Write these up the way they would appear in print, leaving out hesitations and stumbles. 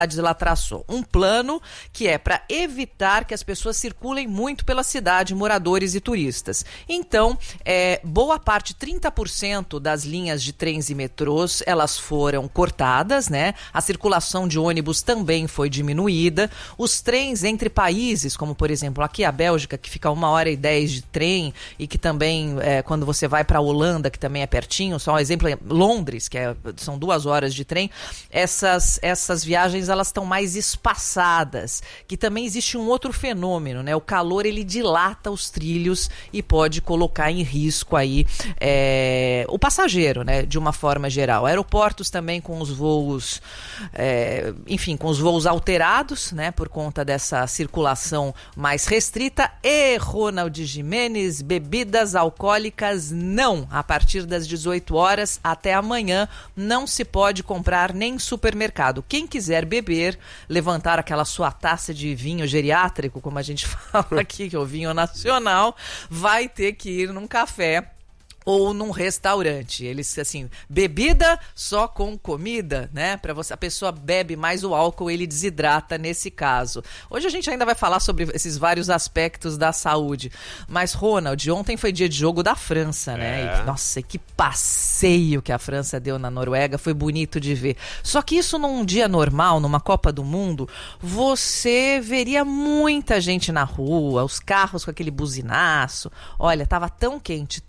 ela traçou um plano que é para evitar que as pessoas circulem muito pela cidade, moradores e turistas. Então, boa parte, 30% das linhas de trens e metrôs, elas foram cortadas, né? A circulação de ônibus também foi diminuída. Os trens entre países, como por exemplo aqui a Bélgica, que fica 1h10 de trem, e que também, quando você vai para a Holanda, que também é pertinho, só um exemplo, Londres, que são 2 horas de trem, essas viagens elas estão mais espaçadas, que também existe um outro fenômeno, né? O calor, ele dilata os trilhos e pode colocar em risco aí o passageiro, né? De uma forma geral. Aeroportos também com os voos, com os voos alterados, né? Por conta dessa circulação mais restrita. E, Ronald Gimenez, bebidas alcoólicas não. A partir das 18 horas até amanhã não se pode comprar nem em supermercado. Quem quiser beber, levantar aquela sua taça de vinho geriátrico, como a gente fala aqui, que é o vinho nacional, vai ter que ir num café ou num restaurante. Eles, assim, bebida só com comida, né? A pessoa bebe mais o álcool, ele desidrata nesse caso. Hoje a gente ainda vai falar sobre esses vários aspectos da saúde. Mas, Ronald, ontem foi dia de jogo da França, né? E, nossa, que passeio que a França deu na Noruega, foi bonito de ver. Só que isso num dia normal, numa Copa do Mundo, você veria muita gente na rua, os carros com aquele buzinaço. Olha, tava tão quente,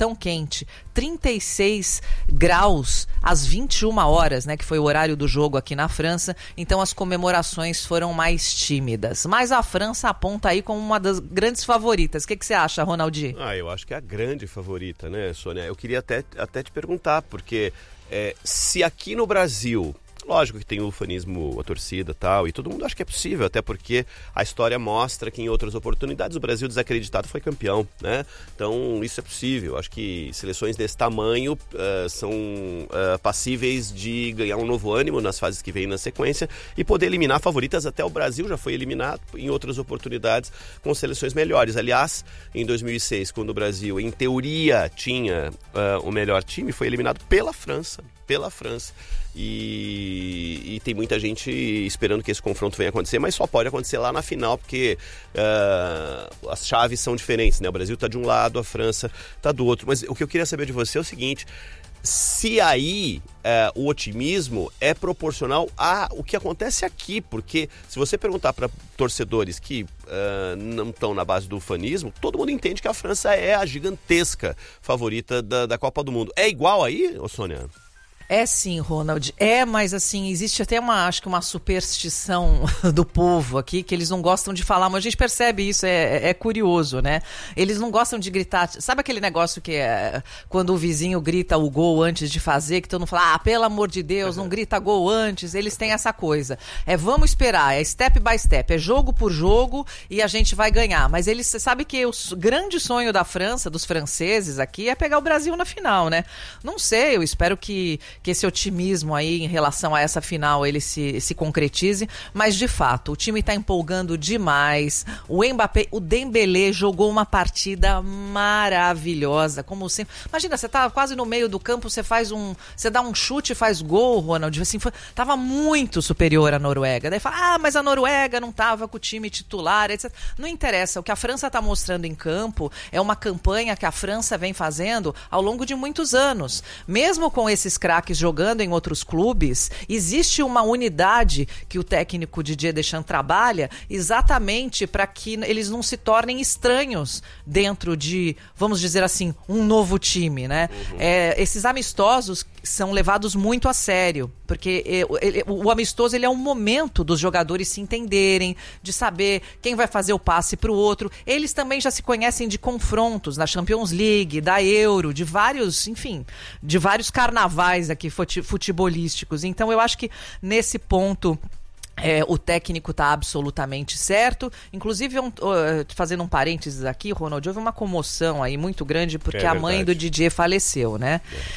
36 graus às 21 horas, né, que foi o horário do jogo aqui na França. Então as comemorações foram mais tímidas. Mas a França aponta aí como uma das grandes favoritas. O que você acha, Ronaldi? Eu acho que é a grande favorita, né, Sônia? Eu queria até te perguntar, porque se aqui no Brasil... Lógico que tem o ufanismo, a torcida e tal, e todo mundo acha que é possível, até porque a história mostra que em outras oportunidades o Brasil desacreditado foi campeão, né? Então isso é possível. Acho que seleções desse tamanho são passíveis de ganhar um novo ânimo nas fases que vêm na sequência e poder eliminar favoritas. Até o Brasil já foi eliminado em outras oportunidades com seleções melhores. Aliás, em 2006, quando o Brasil, em teoria, tinha o melhor time, foi eliminado pela França. E tem muita gente esperando que esse confronto venha acontecer, mas só pode acontecer lá na final, porque as chaves são diferentes, né? O Brasil está de um lado, a França está do outro. Mas o que eu queria saber de você é o seguinte: se aí o otimismo é proporcional ao que acontece aqui, porque se você perguntar para torcedores que não estão na base do ufanismo, todo mundo entende que a França é a gigantesca favorita da Copa do Mundo. É igual aí, Sônia? É sim, Ronald. Mas assim, existe até acho que uma superstição do povo aqui, que eles não gostam de falar, mas a gente percebe isso, é curioso, né? Eles não gostam de gritar. Sabe aquele negócio que quando o vizinho grita o gol antes de fazer, que todo mundo fala, pelo amor de Deus, não grita gol antes. Eles têm essa coisa. Vamos esperar, step by step, jogo por jogo e a gente vai ganhar. Mas você sabe que o grande sonho da França, dos franceses aqui, é pegar o Brasil na final, né? Não sei, eu espero que esse otimismo aí em relação a essa final ele se concretize, mas de fato o time está empolgando demais. O Mbappé, o Dembélé jogou uma partida maravilhosa, como sempre. Imagina, você tá quase no meio do campo, você dá um chute e faz gol, Ronald, assim, tava muito superior à Noruega. Daí fala, mas a Noruega não tava com o time titular, etc. Não interessa, o que a França tá mostrando em campo é uma campanha que a França vem fazendo ao longo de muitos anos. Mesmo com esses craques jogando em outros clubes, existe uma unidade que o técnico Didier Deschamps trabalha exatamente para que eles não se tornem estranhos dentro de, vamos dizer assim, um novo time, né? Esses amistosos são levados muito a sério, porque o amistoso ele é um momento dos jogadores se entenderem, de saber quem vai fazer o passe para o outro. Eles também já se conhecem de confrontos na Champions League, da Euro, de vários carnavais aqui futebolísticos. Então eu acho que nesse ponto o técnico está absolutamente certo. Inclusive, fazendo um parênteses aqui, Ronald, houve uma comoção aí muito grande porque a mãe do Didier faleceu, né?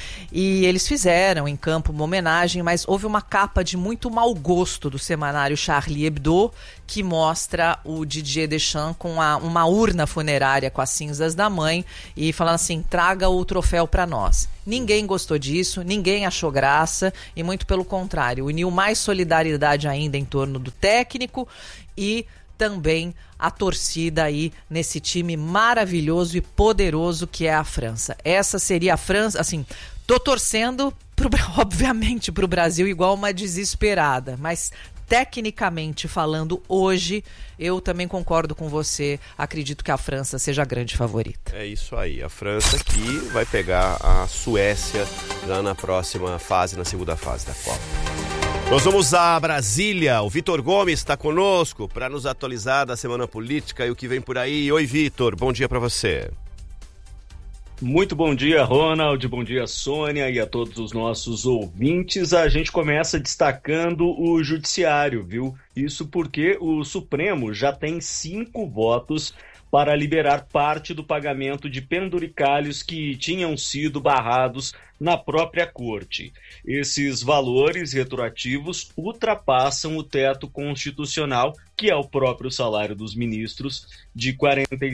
E eles fizeram em campo uma homenagem, mas houve uma capa de muito mau gosto do semanário Charlie Hebdo, que mostra o Didier Deschamps com uma urna funerária com as cinzas da mãe e falando assim, traga o troféu para nós. Ninguém gostou disso, ninguém achou graça e muito pelo contrário, uniu mais solidariedade ainda em torno do técnico e também a torcida aí nesse time maravilhoso e poderoso que é a França. Essa seria a França, assim, tô torcendo obviamente pro Brasil igual uma desesperada, mas tecnicamente falando hoje, eu também concordo com você, acredito que a França seja a grande favorita. É isso aí, a França que vai pegar a Suécia lá na próxima fase, na segunda fase da Copa. Nós vamos a Brasília, o Vitor Gomes está conosco para nos atualizar da semana política e o que vem por aí. Oi, Vitor, bom dia para você. Muito bom dia, Ronald, bom dia, Sônia, e a todos os nossos ouvintes. A gente começa destacando o judiciário, viu? Isso porque o Supremo já tem 5 votos para liberar parte do pagamento de penduricalhos que tinham sido barrados na própria corte. Esses valores retroativos ultrapassam o teto constitucional, que é o próprio salário dos ministros, de R$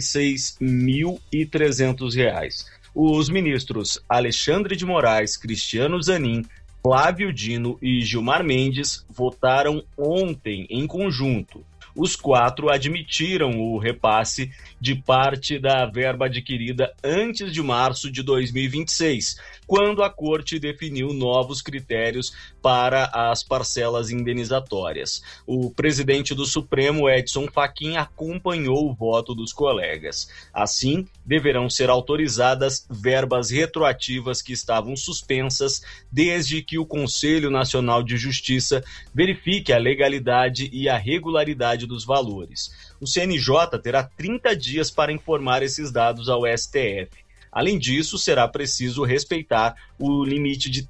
46.300. Os ministros Alexandre de Moraes, Cristiano Zanin, Flávio Dino e Gilmar Mendes votaram ontem em conjunto. Os 4 admitiram o repasse de parte da verba adquirida antes de março de 2026, quando a Corte definiu novos critérios para as parcelas indenizatórias. O presidente do Supremo, Edson Fachin, acompanhou o voto dos colegas. Assim, deverão ser autorizadas verbas retroativas que estavam suspensas desde que o Conselho Nacional de Justiça verifique a legalidade e a regularidade dos valores. O CNJ terá 30 dias para informar esses dados ao STF. Além disso, será preciso respeitar o limite de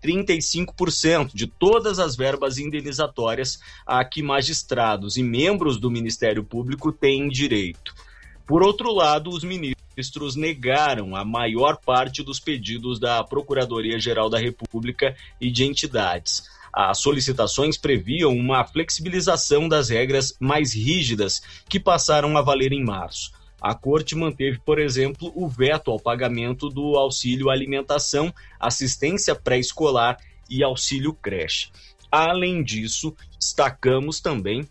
35% de todas as verbas indenizatórias a que magistrados e membros do Ministério Público têm direito. Por outro lado, os ministros negaram a maior parte dos pedidos da Procuradoria-Geral da República e de entidades. As solicitações previam uma flexibilização das regras mais rígidas que passaram a valer em março. A Corte manteve, por exemplo, o veto ao pagamento do auxílio alimentação, assistência pré-escolar e auxílio creche. Além disso, destacamos também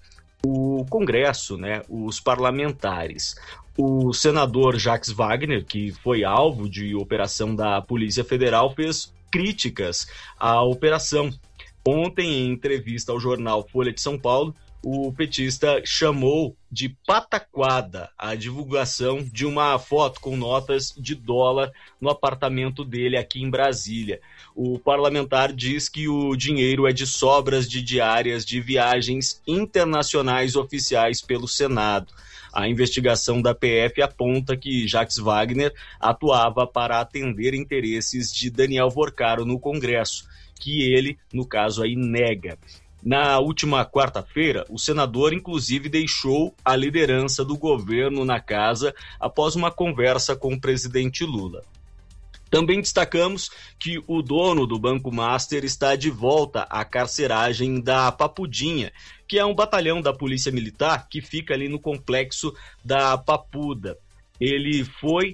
o Congresso, os parlamentares. O senador Jacques Wagner, que foi alvo de operação da Polícia Federal, fez críticas à operação. Ontem, em entrevista ao jornal Folha de São Paulo, o petista chamou de pataquada a divulgação de uma foto com notas de dólar no apartamento dele aqui em Brasília. O parlamentar diz que o dinheiro é de sobras de diárias de viagens internacionais oficiais pelo Senado. A investigação da PF aponta que Jacques Wagner atuava para atender interesses de Daniel Vorcaro no Congresso, que ele, no caso aí, nega. Na última quarta-feira, o senador, inclusive, deixou a liderança do governo na casa após uma conversa com o presidente Lula. Também destacamos que o dono do Banco Master está de volta à carceragem da Papudinha, que é um batalhão da Polícia Militar que fica ali no complexo da Papuda. Ele foi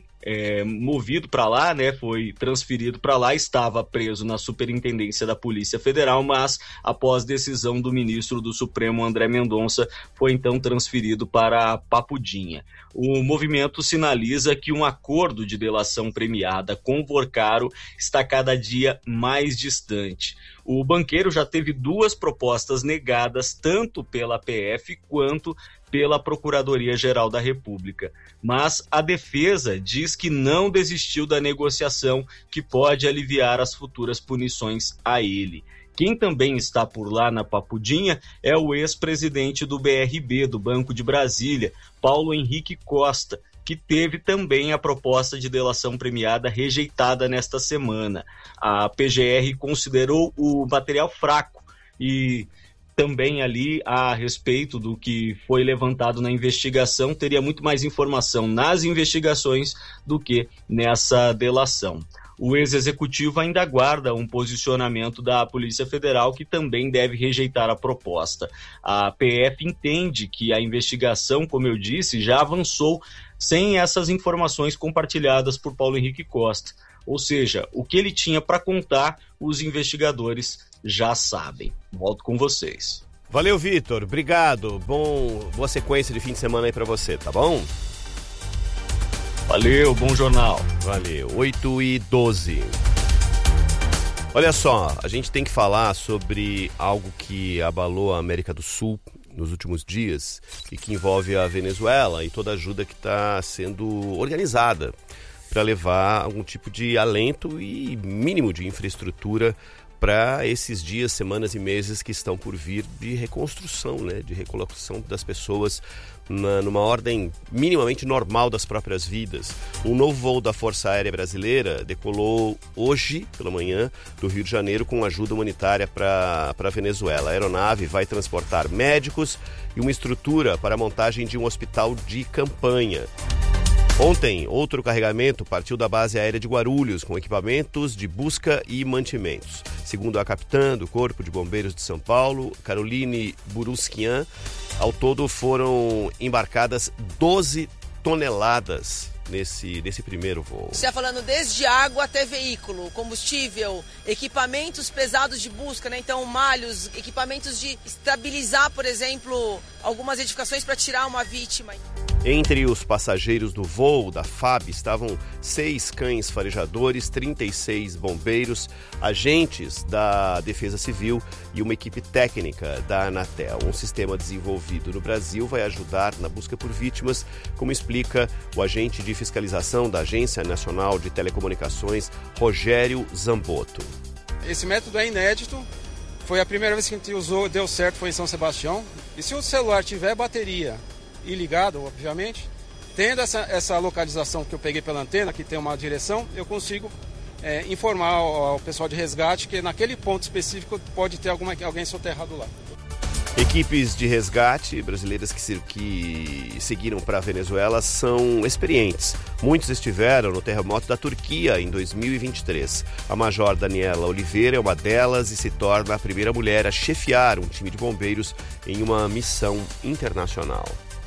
movido para lá, foi transferido para lá, estava preso na Superintendência da Polícia Federal, mas após decisão do ministro do Supremo, André Mendonça, foi então transferido para a Papudinha. O movimento sinaliza que um acordo de delação premiada com Vorcaro está cada dia mais distante. O banqueiro já teve 2 propostas negadas, tanto pela PF quanto pela Procuradoria-Geral da República. Mas a defesa diz que não desistiu da negociação que pode aliviar as futuras punições a ele. Quem também está por lá na Papudinha é o ex-presidente do BRB, do Banco de Brasília, Paulo Henrique Costa, que teve também a proposta de delação premiada rejeitada nesta semana. A PGR considerou o material fraco e também ali a respeito do que foi levantado na investigação, teria muito mais informação nas investigações do que nessa delação. O ex-executivo ainda aguarda um posicionamento da Polícia Federal, que também deve rejeitar a proposta. A PF entende que a investigação, como eu disse, já avançou sem essas informações compartilhadas por Paulo Henrique Costa. Ou seja, o que ele tinha para contar, os investigadores já sabem. Volto com vocês. Valeu, Vitor. Obrigado. Boa sequência de fim de semana aí para você, tá bom? Valeu, bom jornal. Valeu. 8h12. Olha só, a gente tem que falar sobre algo que abalou a América do Sul nos últimos dias e que envolve a Venezuela e toda a ajuda que está sendo organizada para levar algum tipo de alento e mínimo de infraestrutura para esses dias, semanas e meses que estão por vir de reconstrução, né? De recolocação das pessoas numa ordem minimamente normal das próprias vidas. Um novo voo da Força Aérea Brasileira decolou hoje pela manhã do Rio de Janeiro com ajuda humanitária para a Venezuela. A aeronave vai transportar médicos e uma estrutura para a montagem de um hospital de campanha. Ontem, outro carregamento partiu da base aérea de Guarulhos com equipamentos de busca e mantimentos. Segundo a capitã do Corpo de Bombeiros de São Paulo, Caroline Buruskian, ao todo foram embarcadas 12 toneladas nesse primeiro voo. Você está falando desde água até veículo, combustível, equipamentos pesados de busca, né? Então malhos, equipamentos de estabilizar, por exemplo, algumas edificações para tirar uma vítima. Entre os passageiros do voo da FAB estavam 6 cães farejadores, 36 bombeiros, agentes da Defesa Civil e uma equipe técnica da Anatel. Um sistema desenvolvido no Brasil vai ajudar na busca por vítimas, como explica o agente de fiscalização da Agência Nacional de Telecomunicações, Rogério Zamboto. Esse método é inédito. Foi a primeira vez que a gente usou, deu certo, foi em São Sebastião. E se o celular tiver bateria e ligado, obviamente, tendo essa localização que eu peguei pela antena, que tem uma direção, eu consigo informar ao pessoal de resgate que naquele ponto específico pode ter alguém soterrado lá. Equipes de resgate brasileiras que seguiram para a Venezuela são experientes. Muitos estiveram no terremoto da Turquia em 2023. A Major Daniela Oliveira é uma delas e se torna a primeira mulher a chefiar um time de bombeiros em uma missão internacional.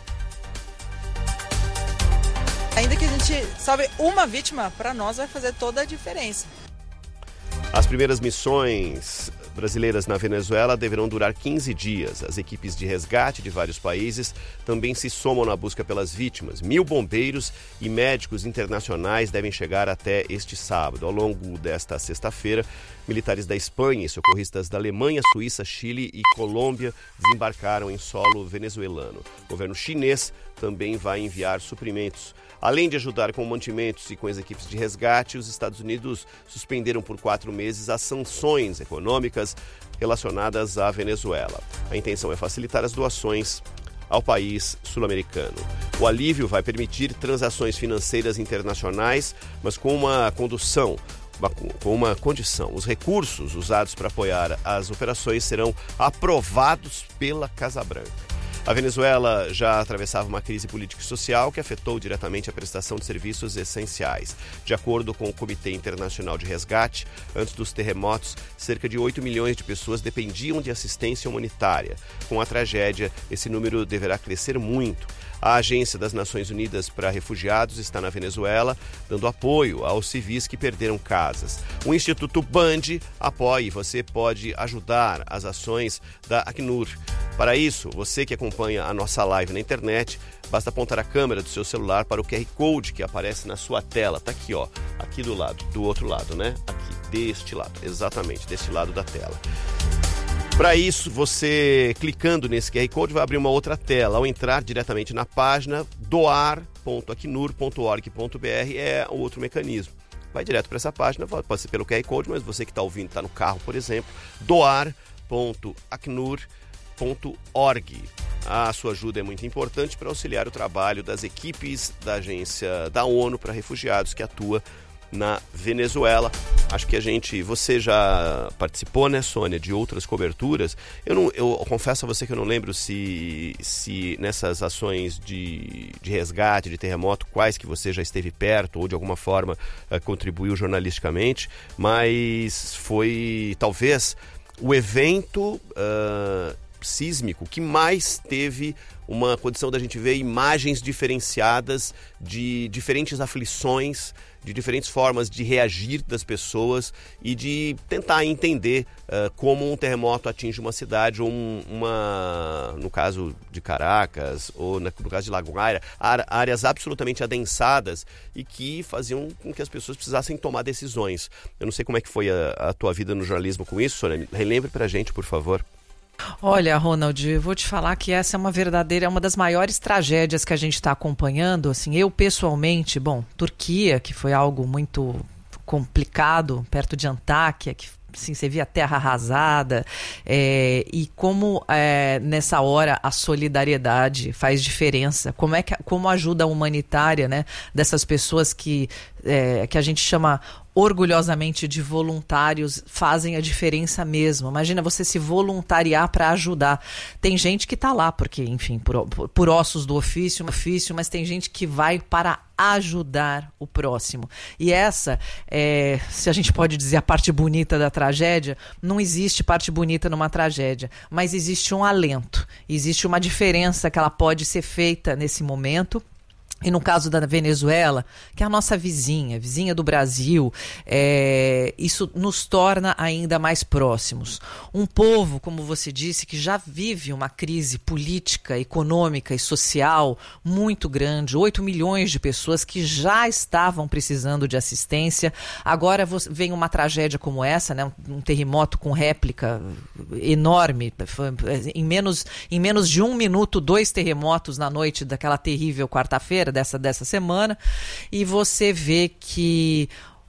Ainda que a gente salve uma vítima, para nós vai fazer toda a diferença. As primeiras missões brasileiras na Venezuela deverão durar 15 dias. As equipes de resgate de vários países também se somam na busca pelas vítimas. 1.000 bombeiros e médicos internacionais devem chegar até este sábado. Ao longo desta sexta-feira, militares da Espanha e socorristas da Alemanha, Suíça, Chile e Colômbia desembarcaram em solo venezuelano. O governo chinês também vai enviar suprimentos. Além de ajudar com mantimentos e com as equipes de resgate, os Estados Unidos suspenderam por 4 meses as sanções econômicas relacionadas à Venezuela. A intenção é facilitar as doações ao país sul-americano. O alívio vai permitir transações financeiras internacionais, mas com uma condição. Os recursos usados para apoiar as operações serão aprovados pela Casa Branca. A Venezuela já atravessava uma crise política e social que afetou diretamente a prestação de serviços essenciais. De acordo com o Comitê Internacional de Resgate, antes dos terremotos, cerca de 8 milhões de pessoas dependiam de assistência humanitária. Com a tragédia, esse número deverá crescer muito. A Agência das Nações Unidas para Refugiados está na Venezuela, dando apoio aos civis que perderam casas. O Instituto Band apoia e você pode ajudar as ações da Acnur. Para isso, você que acompanha a nossa live na internet, basta apontar a câmera do seu celular para o QR Code que aparece na sua tela. Está aqui, ó, aqui do lado, do outro lado, né? Aqui, deste lado, exatamente, deste lado da tela. Para isso, você clicando nesse QR Code vai abrir uma outra tela. Ao entrar diretamente na página, doar.acnur.org.br é o outro mecanismo. Vai direto para essa página, pode ser pelo QR Code, mas você que está ouvindo, está no carro, por exemplo, doar.acnur.org. A sua ajuda é muito importante para auxiliar o trabalho das equipes da agência da ONU para refugiados que atua na Venezuela. Acho que você já participou, né, Sônia, de outras coberturas. Eu confesso a você que eu não lembro se nessas ações de resgate, de terremoto, quais que você já esteve perto ou de alguma forma contribuiu jornalisticamente, mas foi talvez o evento sísmico que mais teve uma condição da gente ver imagens diferenciadas de diferentes aflições, de diferentes formas de reagir das pessoas e de tentar entender como um terremoto atinge uma cidade ou no caso de Caracas ou no caso de Lagoaira, áreas absolutamente adensadas e que faziam com que as pessoas precisassem tomar decisões. Eu não sei como é que foi a tua vida no jornalismo com isso, Sônia. Relembre pra gente, por favor. Olha, Ronald, eu vou te falar que essa é uma das maiores tragédias que a gente está acompanhando. Assim, eu pessoalmente, Turquia, que foi algo muito complicado, perto de Antáquia, que assim, você via a terra arrasada, e como nessa hora a solidariedade faz diferença, como a ajuda humanitária, né, dessas pessoas que a gente chama orgulhosamente de voluntários fazem a diferença mesmo. Imagina você se voluntariar para ajudar. Tem gente que está lá porque, enfim, por ossos do ofício, mas tem gente que vai para ajudar o próximo. E essa, se a gente pode dizer a parte bonita da tragédia, não existe parte bonita numa tragédia, mas existe um alento, existe uma diferença que ela pode ser feita nesse momento. E no caso da Venezuela, que é a nossa vizinha do Brasil, isso nos torna ainda mais próximos. Um povo, como você disse, que já vive uma crise política, econômica e social muito grande, 8 milhões de pessoas que já estavam precisando de assistência. Agora vem uma tragédia como essa, né? Um terremoto com réplica enorme. Em menos de 1 minuto, 2 terremotos na noite daquela terrível quarta-feira, dessa semana, e você vê que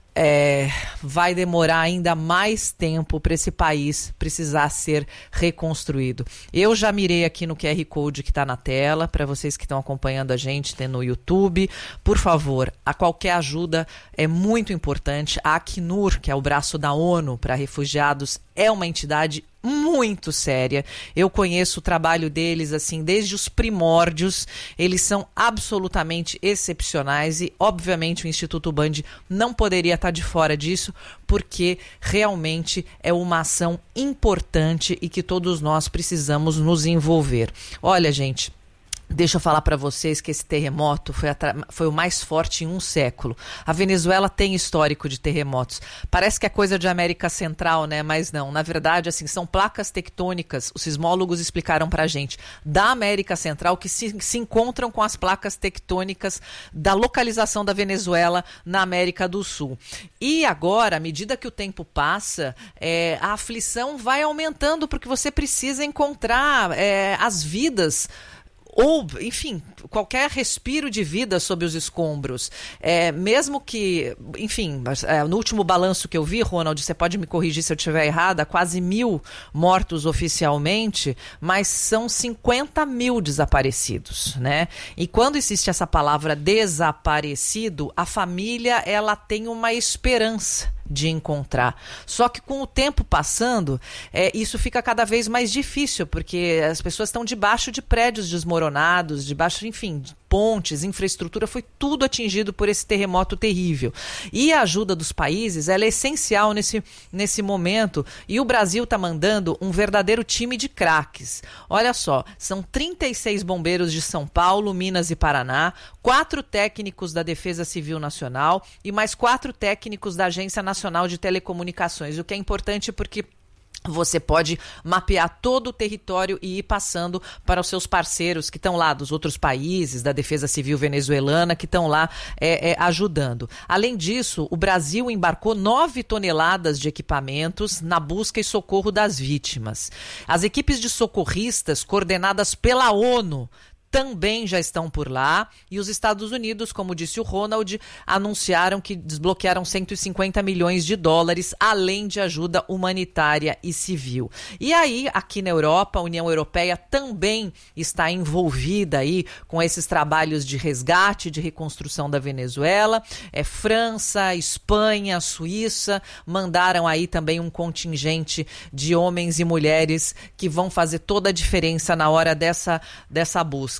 vai demorar ainda mais tempo para esse país precisar ser reconstruído. Eu já mirei aqui no QR Code que está na tela, para vocês que estão acompanhando a gente no YouTube. Por favor, qualquer ajuda é muito importante. A Acnur, que é o braço da ONU para refugiados, é uma entidade muito séria. Eu conheço o trabalho deles assim desde os primórdios. Eles são absolutamente excepcionais e, obviamente, o Instituto Band não poderia estar de fora disso, porque realmente é uma ação importante e que todos nós precisamos nos envolver. Olha, gente, deixa eu falar para vocês que esse terremoto foi o mais forte em um século. A Venezuela tem histórico de terremotos. Parece que é coisa de América Central, né? Mas não. Na verdade, assim, são placas tectônicas, os sismólogos explicaram pra gente, da América Central que se encontram com as placas tectônicas da localização da Venezuela na América do Sul. E agora, à medida que o tempo passa, a aflição vai aumentando, porque você precisa encontrar as vidas ou, enfim, qualquer respiro de vida sob os escombros. Mesmo que, enfim, no último balanço que eu vi, Ronald, você pode me corrigir se eu estiver errada, quase 1.000 mortos oficialmente, mas são 50 mil desaparecidos, né? E quando existe essa palavra desaparecido, a família, ela tem uma esperança de encontrar. Só que com o tempo passando, isso fica cada vez mais difícil, porque as pessoas estão debaixo de prédios desmoronados, debaixo, enfim, de pontes, infraestrutura, foi tudo atingido por esse terremoto terrível. E a ajuda dos países, ela é essencial nesse momento, e o Brasil está mandando um verdadeiro time de craques. Olha só, são 36 bombeiros de São Paulo, Minas e Paraná, 4 técnicos da Defesa Civil Nacional e mais 4 técnicos da Agência Nacional de Telecomunicações, o que é importante porque você pode mapear todo o território e ir passando para os seus parceiros que estão lá dos outros países, da Defesa Civil venezuelana, que estão lá ajudando. Além disso, o Brasil embarcou 9 toneladas de equipamentos na busca e socorro das vítimas. As equipes de socorristas, coordenadas pela ONU, também já estão por lá, e os Estados Unidos, como disse o Ronald, anunciaram que desbloquearam 150 milhões de dólares, além de ajuda humanitária e civil. E aí, aqui na Europa, a União Europeia também está envolvida aí com esses trabalhos de resgate, de reconstrução da Venezuela. França, Espanha, Suíça mandaram aí também um contingente de homens e mulheres que vão fazer toda a diferença na hora dessa busca.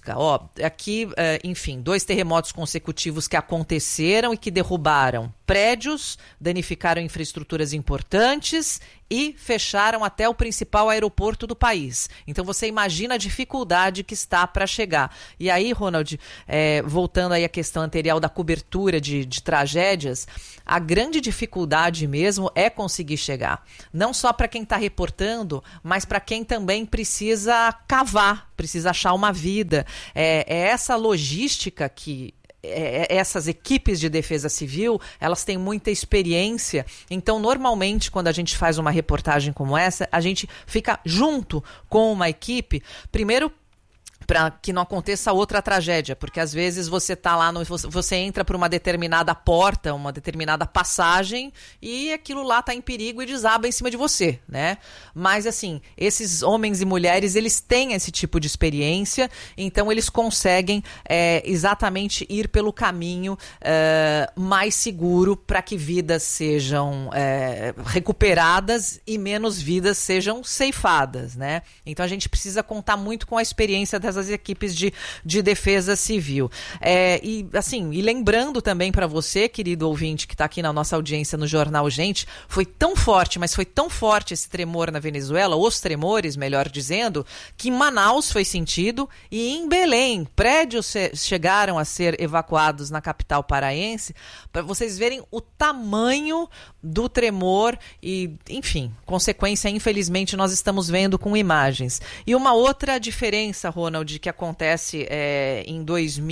busca. Ó, aqui, enfim, 2 terremotos consecutivos que aconteceram e que derrubaram prédios, danificaram infraestruturas importantes e fecharam até o principal aeroporto do país. Então você imagina a dificuldade que está para chegar. E aí, Ronald, voltando aí à questão anterior da cobertura de tragédias, a grande dificuldade mesmo é conseguir chegar. Não só para quem está reportando, mas para quem também precisa cavar, precisa achar uma vida. É essa logística que essas equipes de defesa civil, elas têm muita experiência. Então, normalmente, quando a gente faz uma reportagem como essa, a gente fica junto com uma equipe, primeiro para que não aconteça outra tragédia, porque às vezes você tá lá, você entra por uma determinada porta, uma determinada passagem e aquilo lá tá em perigo e desaba em cima de você, né? Mas assim, esses homens e mulheres, eles têm esse tipo de experiência, então eles conseguem exatamente ir pelo caminho mais seguro para que vidas sejam recuperadas e menos vidas sejam ceifadas, né? Então a gente precisa contar muito com a experiência dessas equipes de defesa civil. E lembrando também para você, querido ouvinte, que está aqui na nossa audiência no Jornal Gente, foi tão forte, mas foi tão forte esse tremor na Venezuela, os tremores, melhor dizendo, que em Manaus foi sentido e em Belém, prédios chegaram a ser evacuados na capital paraense, para vocês verem o tamanho do tremor e, enfim, consequência, infelizmente, nós estamos vendo com imagens. E uma outra diferença, Ronald, que acontece em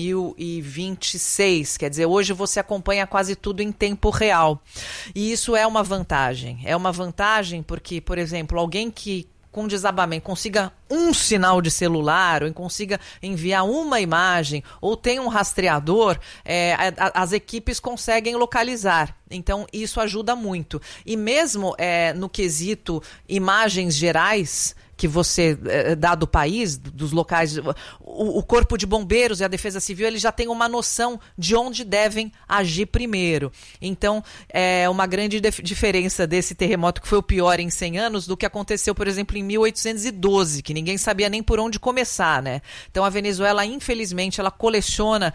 2026, quer dizer, hoje você acompanha quase tudo em tempo real. E isso é uma vantagem. É uma vantagem porque, por exemplo, alguém que com desabamento consiga um sinal de celular, ou consiga enviar uma imagem, ou tem um rastreador, as equipes conseguem localizar. Então, isso ajuda muito. E mesmo no quesito imagens gerais que você dá do país, dos locais, o Corpo de Bombeiros e a Defesa Civil, eles já têm uma noção de onde devem agir primeiro. Então, é uma grande diferença desse terremoto, que foi o pior em 100 anos, do que aconteceu, por exemplo, em 1812, que ninguém sabia nem por onde começar, né? Então, a Venezuela, infelizmente, ela coleciona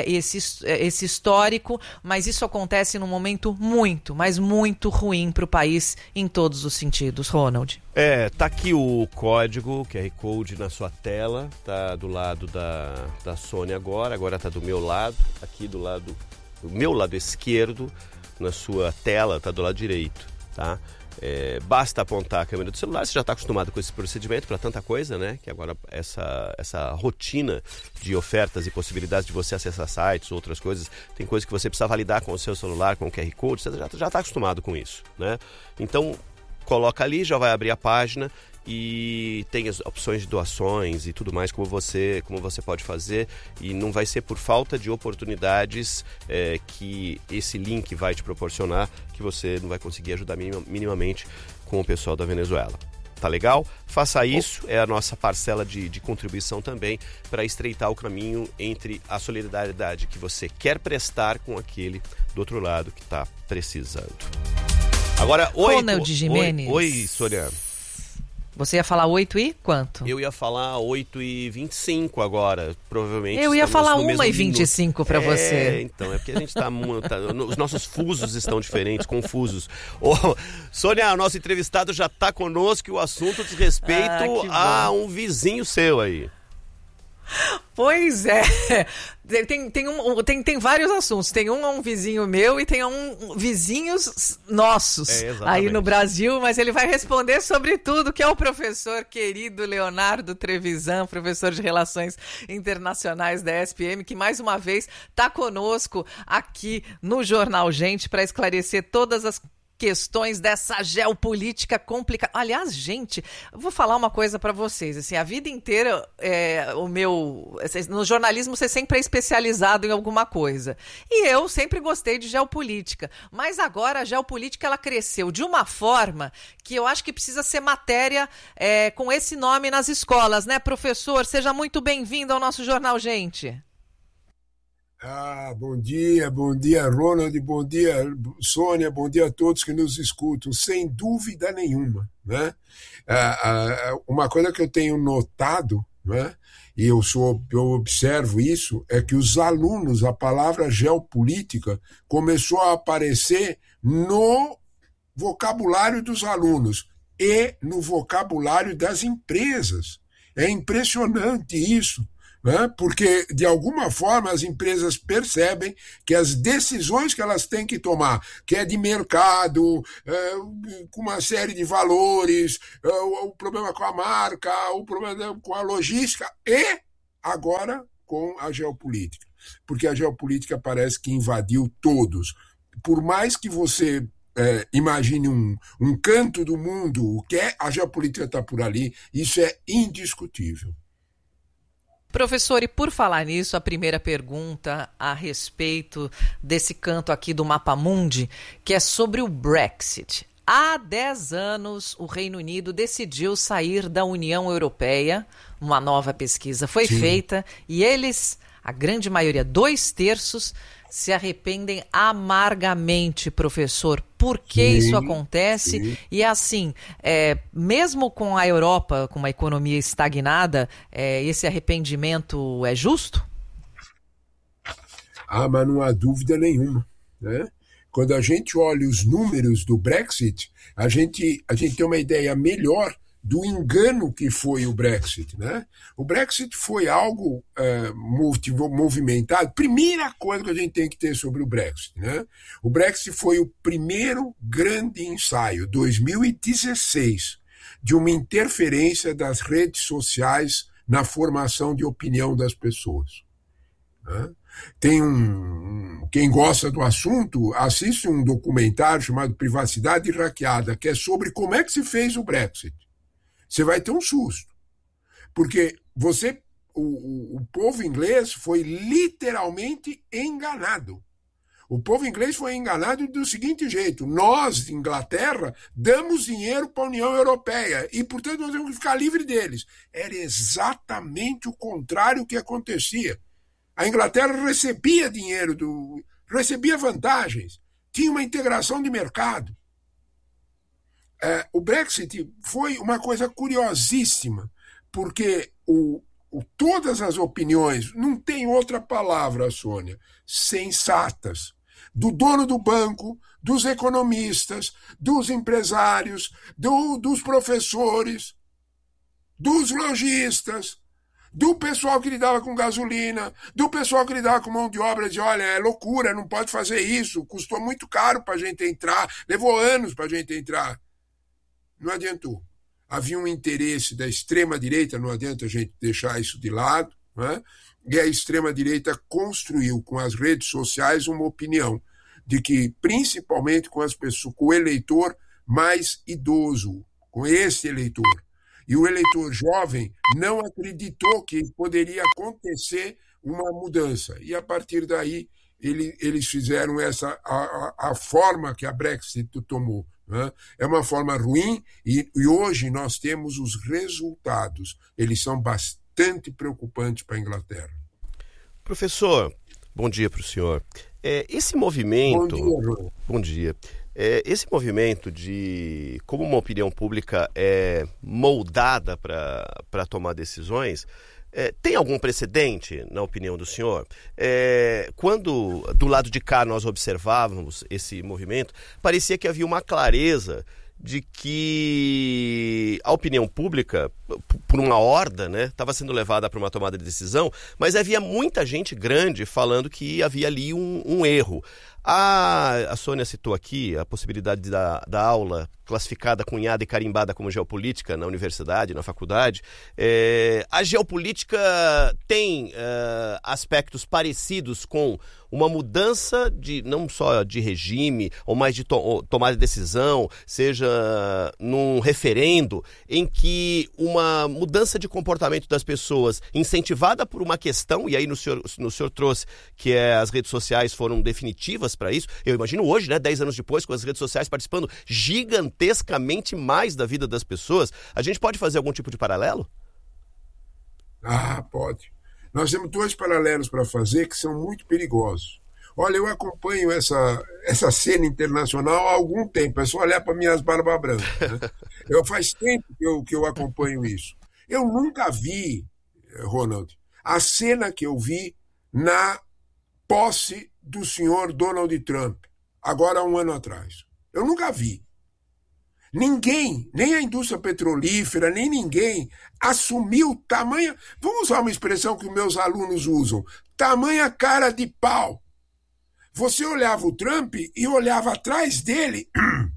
esse histórico, mas isso acontece num momento muito, mas muito ruim para o país em todos os sentidos, Ronald. Tá aqui o código, QR Code na sua tela, tá do lado da Sônia agora tá do meu lado, aqui do meu lado esquerdo, na sua tela, tá do lado direito, tá? Basta apontar a câmera do celular, você já está acostumado com esse procedimento para tanta coisa, né? Que agora essa rotina de ofertas e possibilidades de você acessar sites, outras coisas, tem coisas que você precisa validar com o seu celular, com o QR Code, você já está acostumado com isso, né? Então, coloca ali, já vai abrir a página e tem as opções de doações e tudo mais, como você pode fazer, e não vai ser por falta de oportunidades que esse link vai te proporcionar que você não vai conseguir ajudar minimamente com o pessoal da Venezuela. Tá legal? Faça isso, é a nossa parcela de contribuição também para estreitar o caminho entre a solidariedade que você quer prestar com aquele do outro lado que está precisando. Agora, Ronald Gimenez. Oi, Sônia. Você ia falar 8 e quanto? Eu ia falar 8h25 agora, provavelmente. Eu ia falar 1h25 para você. Então, é porque a gente os nossos fusos estão diferentes, confusos. Sônia, nosso entrevistado já está conosco e o assunto diz respeito a um vizinho seu aí. Pois é, tem vários assuntos, tem um vizinho meu e tem vizinhos nossos aí no Brasil, mas ele vai responder sobre tudo, que é o professor querido Leonardo Trevisan, professor de Relações Internacionais da SPM, que mais uma vez está conosco aqui no Jornal Gente para esclarecer todas as questões dessa geopolítica complicada. Aliás, gente, eu vou falar uma coisa para vocês, assim, a vida inteira no jornalismo você sempre é especializado em alguma coisa. E eu sempre gostei de geopolítica, mas agora a geopolítica ela cresceu de uma forma que eu acho que precisa ser matéria com esse nome nas escolas, né, professor? Seja muito bem-vindo ao nosso Jornal Gente. Bom dia, Ronald, bom dia, Sônia, bom dia a todos que nos escutam, sem dúvida nenhuma, né? Uma coisa que eu tenho notado, não é? E eu observo isso, é que os alunos, a palavra geopolítica começou a aparecer no vocabulário dos alunos e no vocabulário das empresas. É impressionante isso, né? Porque, de alguma forma, as empresas percebem que as decisões que elas têm que tomar, que é de mercado, com uma série de valores, o problema com a marca, o problema com a logística e, agora, com a geopolítica. Porque a geopolítica parece que invadiu todos. Por mais que você imagine um canto do mundo, o que é, a geopolítica está por ali, isso é indiscutível. Professor, e por falar nisso, a primeira pergunta a respeito desse canto aqui do Mapa Mundi, que é sobre o Brexit. Há 10 anos, o Reino Unido decidiu sair da União Europeia. Uma nova pesquisa foi feita e eles, a grande maioria, 2/3, se arrependem amargamente, professor. Por que isso acontece? Sim. E assim, mesmo com a Europa, com uma economia estagnada, esse arrependimento é justo? Mas não há dúvida nenhuma, né? Quando a gente olha os números do Brexit, a gente tem uma ideia melhor do engano que foi o Brexit, né? O Brexit foi algo movimentado. Primeira coisa que a gente tem que ter sobre o Brexit, né? O Brexit foi o primeiro grande ensaio, 2016, de uma interferência das redes sociais na formação de opinião das pessoas, né? Tem quem gosta do assunto, assiste um documentário chamado Privacidade Hackeada, que é sobre como é que se fez o Brexit. Você vai ter um susto, porque o povo inglês foi literalmente enganado. O povo inglês foi enganado do seguinte jeito: nós, Inglaterra, damos dinheiro para a União Europeia e, portanto, nós temos que ficar livre deles. Era exatamente o contrário que acontecia. A Inglaterra recebia dinheiro, recebia vantagens, tinha uma integração de mercado. O Brexit foi uma coisa curiosíssima, porque todas as opiniões, não tem outra palavra, Sônia, sensatas, do dono do banco, dos economistas, dos empresários, dos professores, dos lojistas, do pessoal que lidava com gasolina, do pessoal que lidava com mão de obra, de olha, é loucura, não pode fazer isso, custou muito caro para a gente entrar, levou anos para a gente entrar. Não adiantou. Havia um interesse da extrema-direita, não adianta a gente deixar isso de lado, né? E a extrema-direita construiu com as redes sociais uma opinião de que, principalmente com as pessoas, com o eleitor mais idoso, com esse eleitor. E o eleitor jovem não acreditou que poderia acontecer uma mudança. E, a partir daí, eles fizeram a forma que a Brexit tomou, né? É uma forma ruim e hoje nós temos os resultados. Eles são bastante preocupantes para a Inglaterra. Professor, bom dia para o senhor. Esse movimento... Bom dia, João. Bom dia. Esse movimento de como uma opinião pública é moldada para tomar decisões, tem algum precedente, na opinião do senhor? Quando do lado de cá nós observávamos esse movimento, parecia que havia uma clareza de que a opinião pública, por uma horda, né, estava sendo levada para uma tomada de decisão, mas havia muita gente grande falando que havia ali um erro. A Sônia citou aqui a possibilidade da aula classificada, cunhada e carimbada como geopolítica na universidade, na faculdade. A geopolítica tem aspectos parecidos com uma mudança não só de regime, ou mais de tomada de decisão, seja num referendo, em que uma mudança de comportamento das pessoas incentivada por uma questão, e aí no senhor trouxe que as redes sociais foram definitivas para isso. Eu imagino hoje, né, 10 anos depois, com as redes sociais participando gigantescamente mais da vida das pessoas, a gente pode fazer algum tipo de paralelo? Pode. Nós temos 2 paralelos para fazer que são muito perigosos. Olha, eu acompanho essa cena internacional há algum tempo, é só olhar para minhas barbas brancas, né? Faz tempo que eu acompanho isso. Eu nunca vi Ronald, a cena que eu vi na posse do senhor Donald Trump, agora há um ano atrás. Eu nunca vi. Ninguém, nem a indústria petrolífera, nem ninguém assumiu tamanha, vamos usar uma expressão que meus alunos usam, tamanha cara de pau. Você olhava o Trump e olhava atrás dele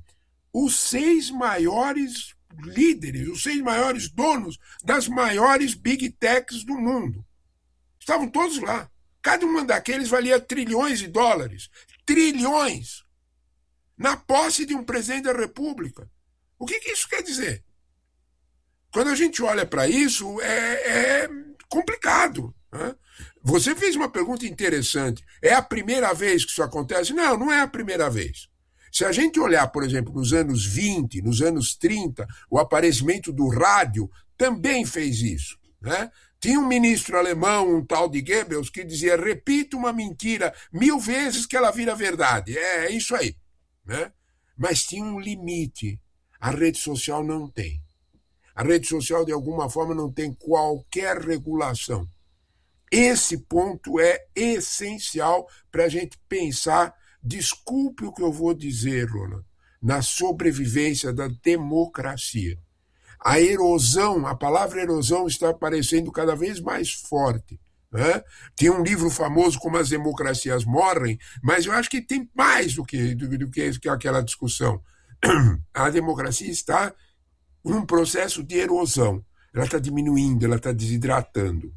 os 6 maiores líderes, os 6 maiores donos das maiores big techs do mundo. Estavam todos lá. Cada uma daqueles valia trilhões de dólares. Trilhões! Na posse de um presidente da República. O que isso quer dizer? Quando a gente olha para isso, é complicado. Né? Você fez uma pergunta interessante. É a primeira vez que isso acontece? Não, não é a primeira vez. Se a gente olhar, por exemplo, nos anos 20, nos anos 30, o aparecimento do rádio também fez isso. Né? Tinha um ministro alemão, um tal de Goebbels, que dizia: repita uma mentira 1000 vezes que ela vira verdade. É isso aí. Né? Mas tinha um limite. A rede social não tem. A rede social, de alguma forma, não tem qualquer regulação. Esse ponto é essencial para a gente pensar, desculpe o que eu vou dizer, Ronald, na sobrevivência da democracia. A erosão, a palavra erosão está aparecendo cada vez mais forte. Né? Tem um livro famoso Como as Democracias Morrem, mas eu acho que tem mais do que aquela discussão. A democracia está num processo de erosão. Ela está diminuindo, ela está desidratando.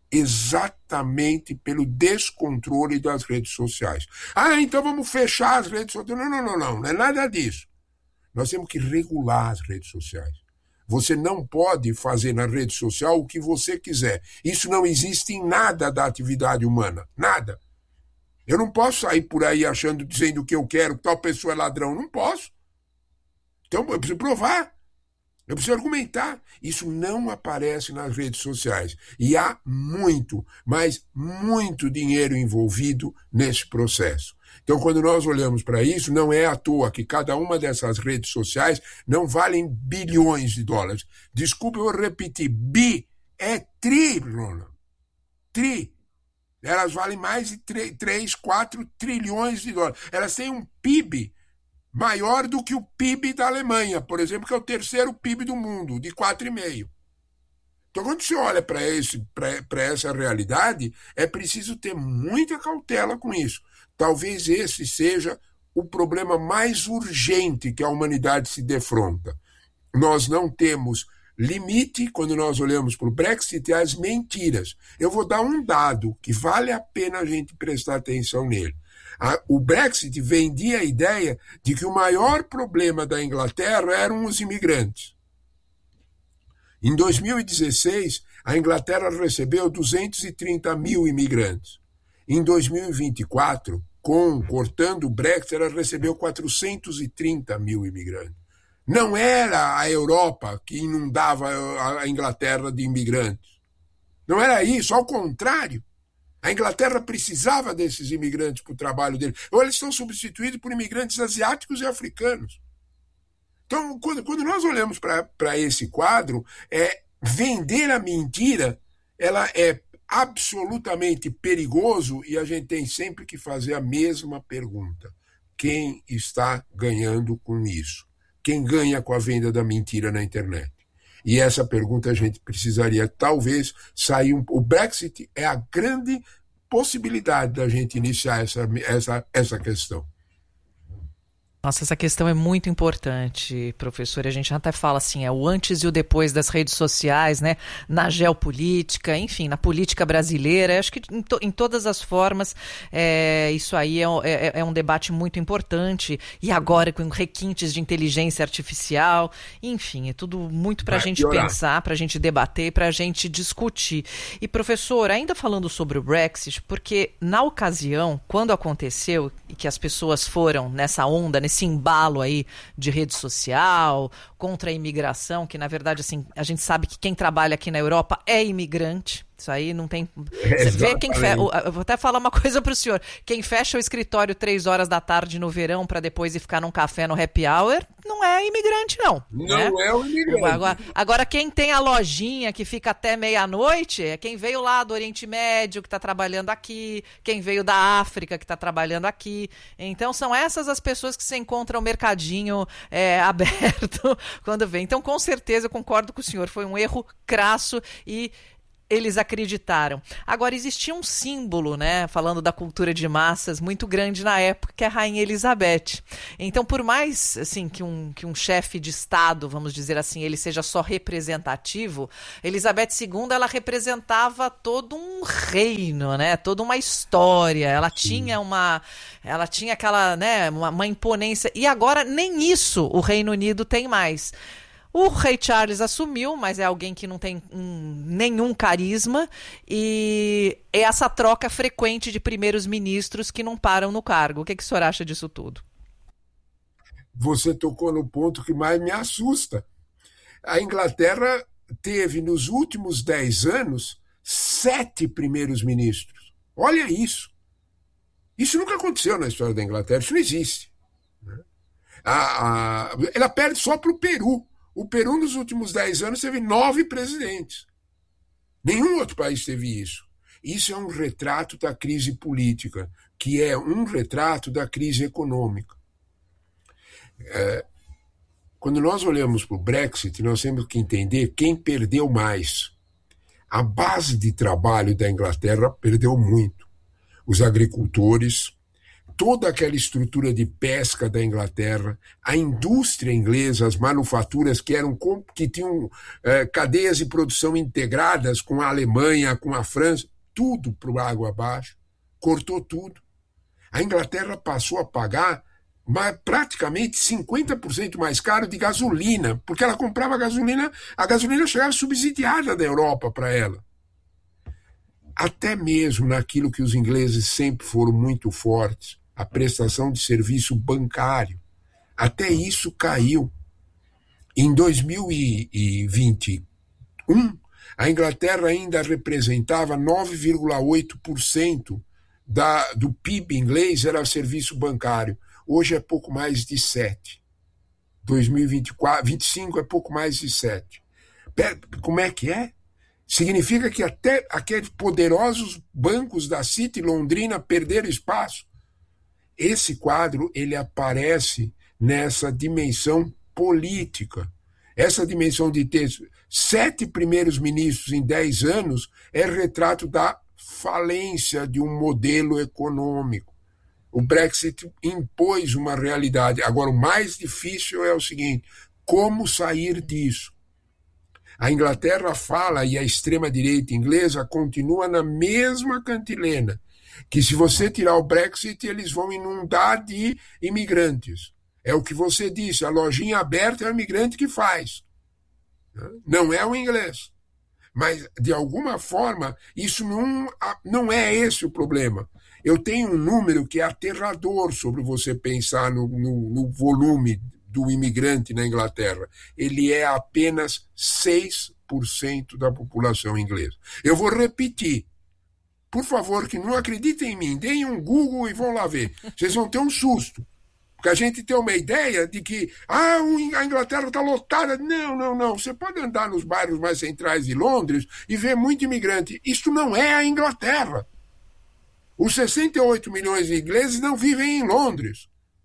Exatamente pelo descontrole das redes sociais. Então vamos fechar as redes sociais. Não é nada disso. Nós temos que regular as redes sociais. Você não pode fazer na rede social o que você quiser. Isso não existe em nada da atividade humana. Nada. Eu não posso sair por aí dizendo o que eu quero, que tal pessoa é ladrão. Não posso. Então eu preciso provar. Eu preciso argumentar. Isso não aparece nas redes sociais. E há muito, mas muito dinheiro envolvido nesse processo. Então, quando nós olhamos para isso, não é à toa que cada uma dessas redes sociais não valem bilhões de dólares. Desculpe eu repetir, é tri, Ronald. Tri. Elas valem mais de 3, 4 trilhões de dólares. Elas têm um PIB maior do que o PIB da Alemanha, por exemplo, que é o terceiro PIB do mundo, de 4,5. Então, quando você olha para essa realidade, é preciso ter muita cautela com isso. Talvez esse seja o problema mais urgente que a humanidade se defronta. Nós não temos limite quando nós olhamos para o Brexit e as mentiras. Eu vou dar um dado que vale a pena a gente prestar atenção nele. O Brexit vendia a ideia de que o maior problema da Inglaterra eram os imigrantes. Em 2016, a Inglaterra recebeu 230 mil imigrantes. Em 2024, cortando o Brexit, ela recebeu 430 mil imigrantes. Não era a Europa que inundava a Inglaterra de imigrantes. Não era isso, ao contrário. A Inglaterra precisava desses imigrantes para o trabalho dele. Ou eles estão substituídos por imigrantes asiáticos e africanos. Então, quando nós olhamos para esse quadro, vender a mentira, ela é absolutamente perigoso e a gente tem sempre que fazer a mesma pergunta. Quem está ganhando com isso? Quem ganha com a venda da mentira na internet? E essa pergunta a gente precisaria talvez sair O Brexit é a grande possibilidade da gente iniciar essa questão. Nossa, essa questão é muito importante, professor. A gente até fala assim, o antes e o depois das redes sociais, né? Na geopolítica, enfim, na política brasileira. Acho que em todas as formas, isso aí é um debate muito importante. E agora com requintes de inteligência artificial, enfim, é tudo muito para a gente pensar, para a gente debater, para a gente discutir. E, professor, ainda falando sobre o Brexit, porque na ocasião, quando aconteceu e que as pessoas foram nessa onda, nesse embalo aí de rede social, contra a imigração, que na verdade assim, a gente sabe que quem trabalha aqui na Europa é imigrante, Isso aí não tem... Você vê quem eu vou até falar uma coisa para o senhor. Quem fecha o escritório 3 horas da tarde no verão para depois ir ficar num café no happy hour, não é imigrante, não. Não é o imigrante. Agora, quem tem a lojinha que fica até meia-noite é quem veio lá do Oriente Médio, que está trabalhando aqui, quem veio da África, que está trabalhando aqui. Então, são essas as pessoas que se encontram o mercadinho aberto quando vem. Então, com certeza, eu concordo com o senhor. Foi um erro crasso e eles acreditaram. Agora, existia um símbolo, né, falando da cultura de massas, muito grande na época, que é a Rainha Elizabeth. Então, por mais assim, que um chefe de Estado, vamos dizer assim, ele seja só representativo, Elizabeth II, ela representava todo um reino, né, toda uma história. Ela tinha aquela, né, uma imponência. E agora, nem isso o Reino Unido tem mais. O rei Charles assumiu, mas é alguém que não tem nenhum carisma, e é essa troca frequente de primeiros ministros que não param no cargo. O que o senhor acha disso tudo? Você tocou no ponto que mais me assusta. A Inglaterra teve, nos últimos 10 anos, 7 primeiros ministros. Olha isso. Isso nunca aconteceu na história da Inglaterra, isso não existe. Ela perde só para o Peru. O Peru, nos últimos 10 anos, teve 9 presidentes. Nenhum outro país teve isso. Isso é um retrato da crise política, que é um retrato da crise econômica. Quando nós olhamos para o Brexit, nós temos que entender quem perdeu mais. A base de trabalho da Inglaterra perdeu muito. Os agricultores, toda aquela estrutura de pesca da Inglaterra, a indústria inglesa, as manufaturas que tinham cadeias de produção integradas com a Alemanha, com a França, tudo para água abaixo, cortou tudo. A Inglaterra passou a pagar praticamente 50% mais caro de gasolina, porque ela comprava gasolina, a gasolina chegava subsidiada da Europa para ela. Até mesmo naquilo que os ingleses sempre foram muito fortes, a prestação de serviço bancário. Até isso caiu. Em 2021, a Inglaterra ainda representava 9,8% do PIB inglês era serviço bancário. Hoje é pouco mais de 7%. 2025 é pouco mais de 7%. Como é que é? Significa que até aqueles poderosos bancos da City Londrina perderam espaço. Esse quadro, ele aparece nessa dimensão política. Essa dimensão de ter 7 primeiros ministros em 10 anos é retrato da falência de um modelo econômico. O Brexit impôs uma realidade. Agora, o mais difícil é o seguinte: como sair disso? A Inglaterra fala, e a extrema-direita inglesa continua na mesma cantilena, que se você tirar o Brexit, eles vão inundar de imigrantes. É o que você disse, a lojinha aberta é o imigrante que faz. Não é o inglês. Mas, de alguma forma, isso não é esse o problema. Eu tenho um número que é aterrador sobre você pensar no volume do imigrante na Inglaterra. Ele é apenas 6% da população inglesa. Eu vou repetir. Por favor, que não acreditem em mim, deem um Google e vão lá ver. Vocês vão ter um susto. Porque a gente tem uma ideia de que a Inglaterra está lotada. Não. Você pode andar nos bairros mais centrais de Londres e ver muito imigrante. Isso não é a Inglaterra. Os 68 milhões de ingleses não vivem em Londres.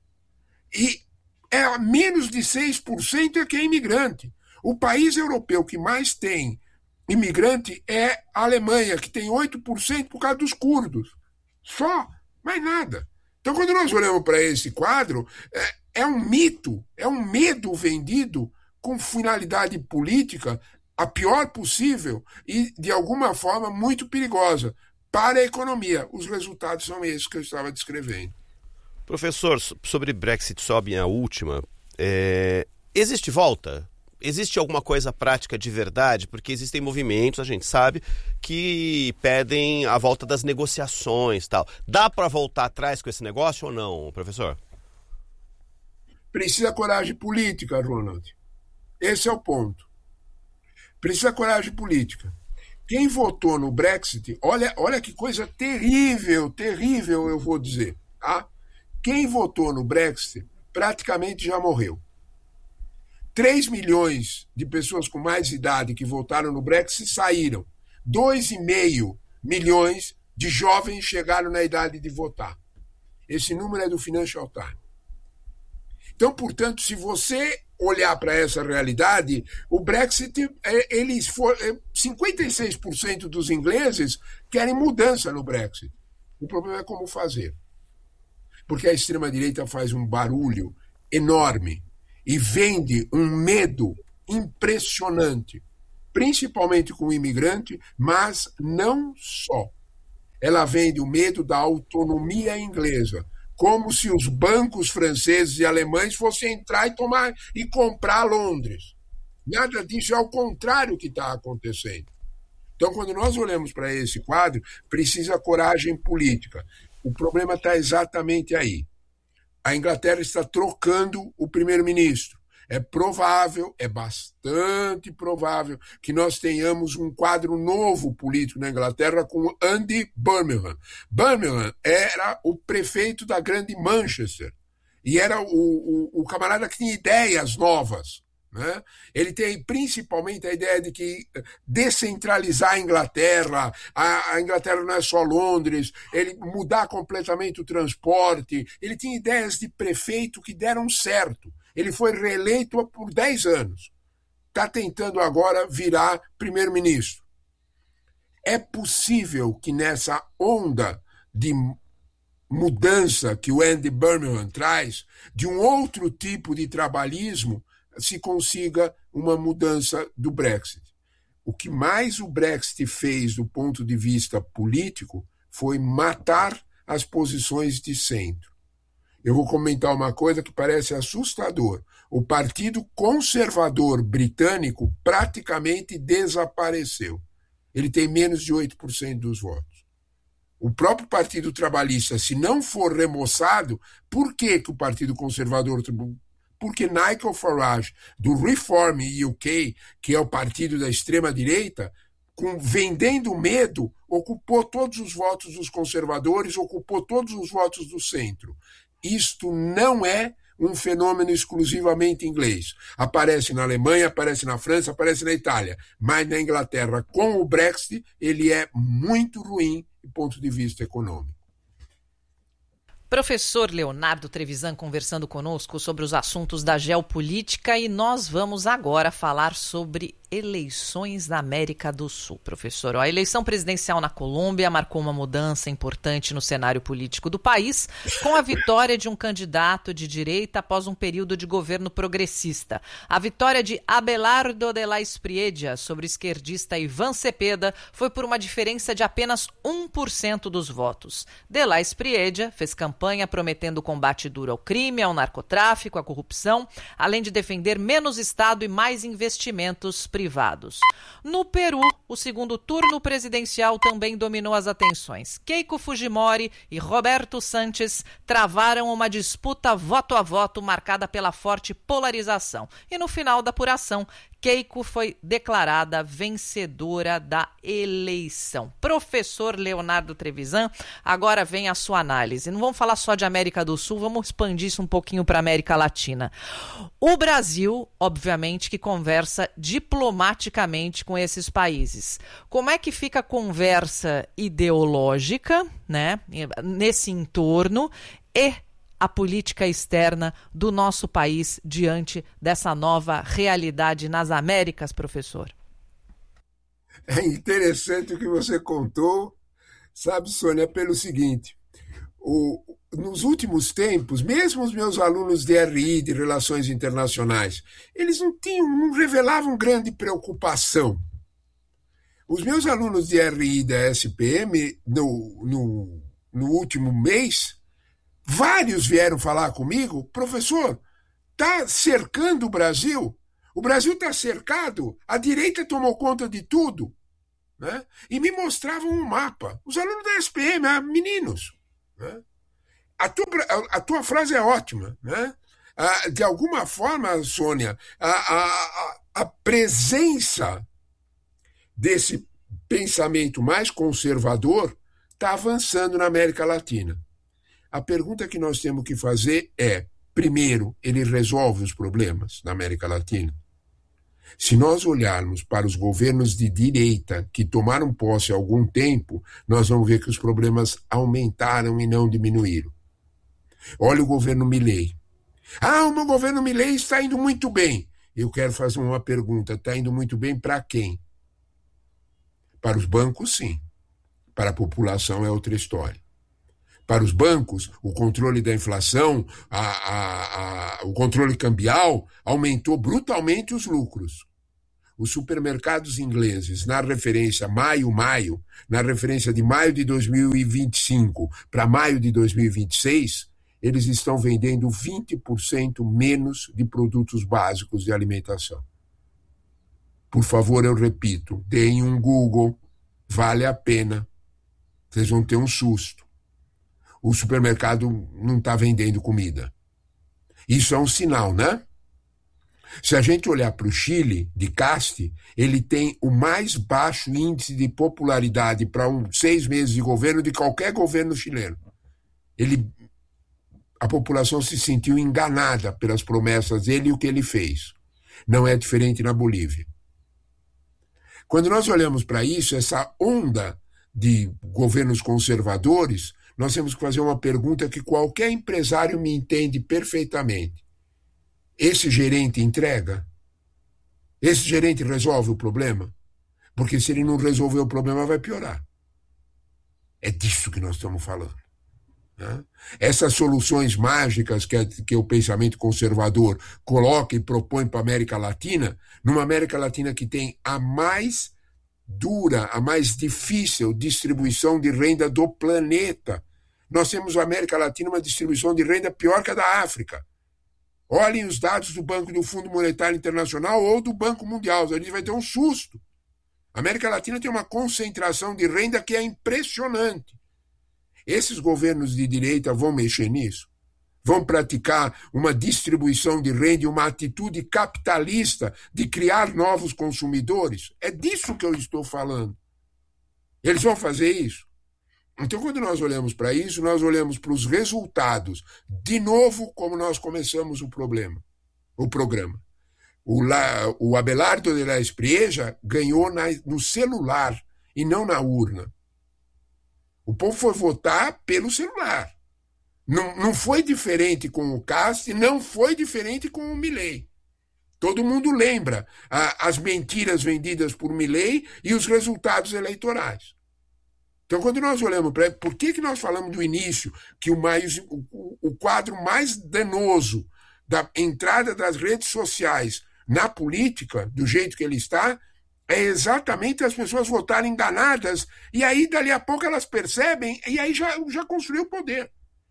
E menos de 6% é que é imigrante. O país europeu que mais tem imigrante é a Alemanha, que tem 8% por causa dos curdos. Só, mais nada. Então, quando nós olhamos para esse quadro, é um mito, é um medo vendido com finalidade política, a pior possível e, de alguma forma, muito perigosa para a economia. Os resultados são esses que eu estava descrevendo. Professor, sobre Brexit, só a minha última. Existe volta? Existe alguma coisa prática de verdade? Porque existem movimentos, a gente sabe, que pedem a volta das negociações e tal. Dá para voltar atrás com esse negócio ou não, professor? Precisa coragem política, Ronald. Esse é o ponto. Precisa coragem política. Quem votou no Brexit, olha que coisa terrível, terrível, eu vou dizer. Tá? Quem votou no Brexit praticamente já morreu. 3 milhões de pessoas com mais idade que votaram no Brexit saíram. 2,5 milhões de jovens chegaram na idade de votar. Esse número é do Financial Times. Então, portanto, se você olhar para essa realidade, o Brexit, 56% dos ingleses querem mudança no Brexit. O problema é como fazer. Porque a extrema-direita faz um barulho enorme e vende um medo impressionante, principalmente com o imigrante, mas não só. Ela vende o medo da autonomia inglesa, como se os bancos franceses e alemães fossem entrar e comprar Londres. Nada disso, é ao contrário que está acontecendo. Então, quando nós olhamos para esse quadro, precisa coragem política. O problema está exatamente aí. A Inglaterra está trocando o primeiro-ministro. É provável, é bastante provável, que nós tenhamos um quadro novo político na Inglaterra com Andy Burnham. Burnham era o prefeito da grande Manchester e era o camarada que tinha ideias novas. Né? Ele tem principalmente a ideia de que descentralizar a Inglaterra, a Inglaterra não é só Londres, ele mudar completamente o transporte. Ele tinha ideias de prefeito que deram certo. Ele foi reeleito por 10 anos. Está tentando agora virar primeiro-ministro. É possível que nessa onda de mudança que o Andy Burnham traz, de um outro tipo de trabalhismo, se consiga uma mudança do Brexit. O que mais o Brexit fez do ponto de vista político foi matar as posições de centro. Eu vou comentar uma coisa que parece assustador. O Partido Conservador Britânico praticamente desapareceu. Ele tem menos de 8% dos votos. O próprio Partido Trabalhista, se não for remoçado, por que o Partido Conservador... Porque Nigel Farage, do Reform UK, que é o partido da extrema-direita, vendendo medo, ocupou todos os votos dos conservadores, ocupou todos os votos do centro. Isto não é um fenômeno exclusivamente inglês. Aparece na Alemanha, aparece na França, aparece na Itália. Mas na Inglaterra, com o Brexit, ele é muito ruim do ponto de vista econômico. Professor Leonardo Trevisan conversando conosco sobre os assuntos da geopolítica e nós vamos agora falar sobre eleições na América do Sul. Professor, a eleição presidencial na Colômbia marcou uma mudança importante no cenário político do país, com a vitória de um candidato de direita após um período de governo progressista. A vitória de Abelardo de la Espriella sobre o esquerdista Iván Cepeda foi por uma diferença de apenas 1% dos votos. De la Espriella fez campanha prometendo combate duro ao crime, ao narcotráfico, à corrupção, além de defender menos Estado e mais investimentos privados. No Peru, o segundo turno presidencial também dominou as atenções. Keiko Fujimori e Roberto Sanches travaram uma disputa voto a voto marcada pela forte polarização. E no final da apuração, Keiko foi declarada vencedora da eleição. Professor Leonardo Trevisan, agora vem a sua análise. Não vamos falar só de América do Sul, vamos expandir isso um pouquinho para a América Latina. O Brasil, obviamente, que conversa diplomaticamente com esses países. Como é que fica a conversa ideológica, né, nesse entorno e a política externa do nosso país diante dessa nova realidade nas Américas, professor? É interessante o que você contou, sabe, Sônia, pelo seguinte, nos últimos tempos, mesmo os meus alunos de RI, de Relações Internacionais, eles não revelavam grande preocupação. Os meus alunos de RI da SPM, no último mês, vários vieram falar comigo, professor, está cercando o Brasil está cercado, a direita tomou conta de tudo, né? E me mostravam um mapa. Os alunos da SPM, meninos, né? A tua frase é ótima, né? De alguma forma, Sônia, a presença desse pensamento mais conservador está avançando na América Latina. A pergunta que nós temos que fazer é, primeiro, ele resolve os problemas na América Latina? Se nós olharmos para os governos de direita que tomaram posse há algum tempo, nós vamos ver que os problemas aumentaram e não diminuíram. Olha o governo Milei. O meu governo Milei está indo muito bem. Eu quero fazer uma pergunta, está indo muito bem para quem? Para os bancos, sim. Para a população é outra história. Para os bancos, o controle da inflação, o controle cambial aumentou brutalmente os lucros. Os supermercados ingleses, na referência maio, na referência de maio de 2025 para maio de 2026, eles estão vendendo 20% menos de produtos básicos de alimentação. Por favor, eu repito, deem um Google, vale a pena. Vocês vão ter um susto. O supermercado não está vendendo comida. Isso é um sinal, né? Se a gente olhar para o Chile, de Casti, ele tem o mais baixo índice de popularidade para 6 meses de governo de qualquer governo chileno. A população se sentiu enganada pelas promessas dele e o que ele fez. Não é diferente na Bolívia. Quando nós olhamos para isso, essa onda de governos conservadores, nós temos que fazer uma pergunta que qualquer empresário me entende perfeitamente. Esse gerente entrega? Esse gerente resolve o problema? Porque se ele não resolver o problema, vai piorar. É disso que nós estamos falando. Né? Essas soluções mágicas que o pensamento conservador coloca e propõe para a América Latina, numa América Latina que tem a mais dura, a mais difícil distribuição de renda do planeta. Nós temos na América Latina uma distribuição de renda pior que a da África. Olhem os dados do Banco do Fundo Monetário Internacional ou do Banco Mundial, a gente vai ter um susto. A América Latina tem uma concentração de renda que é impressionante. Esses governos de direita vão mexer nisso? Vão praticar uma distribuição de renda e uma atitude capitalista de criar novos consumidores? É disso que eu estou falando. Eles vão fazer isso? Então, quando nós olhamos para isso, nós olhamos para os resultados. De novo, como nós começamos o programa. O Abelardo de la Espriella ganhou no celular e não na urna. O povo foi votar pelo celular. Não foi diferente com o Casti, não foi diferente com o Milei. Todo mundo lembra as mentiras vendidas por Milei e os resultados eleitorais. Então, quando nós olhamos para... Por que nós falamos do início que o quadro mais danoso da entrada das redes sociais na política, do jeito que ele está, é exatamente as pessoas votarem enganadas e aí, dali a pouco, elas percebem e aí já construiu o poder.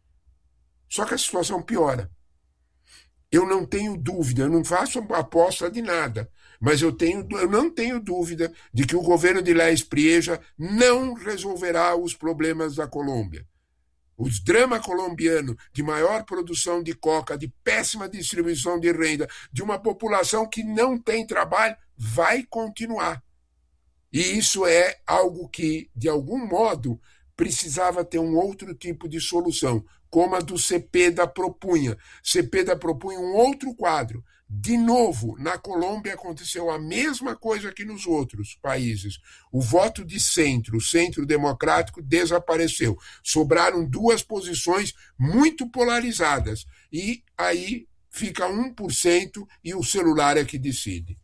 Só que a situação piora. Eu não tenho dúvida, eu não faço aposta de nada, mas eu não tenho dúvida de que o governo de la Espriella não resolverá os problemas da Colômbia. O drama colombiano de maior produção de coca, de péssima distribuição de renda, de uma população que não tem trabalho, vai continuar. E isso é algo que, de algum modo, precisava ter um outro tipo de solução, como a do Cepeda propunha. Cepeda propunha um outro quadro. De novo, na Colômbia aconteceu a mesma coisa que nos outros países. O voto de centro, o centro democrático, desapareceu. Sobraram 2 posições muito polarizadas. E aí fica 1% e o celular é que decide.